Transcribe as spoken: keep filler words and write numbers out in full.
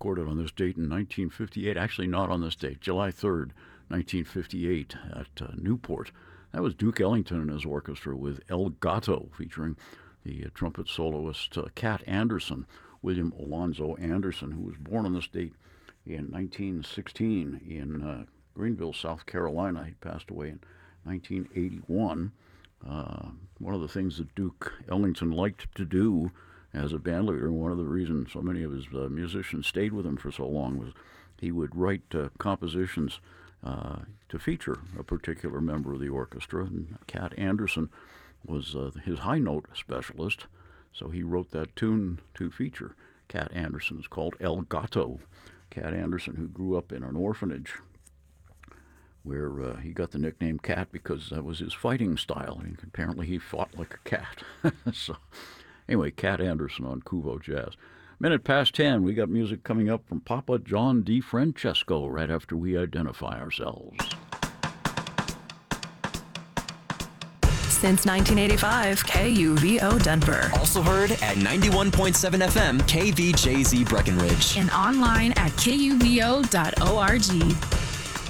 recorded on this date in nineteen fifty-eight. Actually, not on this date, July third, nineteen fifty-eight, at uh, Newport. That was Duke Ellington and his orchestra with El Gato, featuring the uh, trumpet soloist uh, Cat Anderson, William Alonzo Anderson, who was born on this date in nineteen sixteen in uh, Greenville, South Carolina. He passed away in nineteen eighty-one. Uh, one of the things that Duke Ellington liked to do as a band leader, and one of the reasons so many of his uh, musicians stayed with him for so long, was he would write uh, compositions uh, to feature a particular member of the orchestra. And Cat Anderson was uh, his high note specialist, so he wrote that tune to feature Cat Anderson. It's called El Gato. Cat Anderson, who grew up in an orphanage, where uh, he got the nickname Cat because that was his fighting style. And apparently he fought like a cat. So anyway, Cat Anderson on Kuvo Jazz. Minute past ten, we got music coming up from Papa John DiFrancesco right after we identify ourselves. Since nineteen eighty-five, K U V O Denver. Also heard at ninety-one point seven F M, K V J Z Breckenridge. And online at K U V O dot org.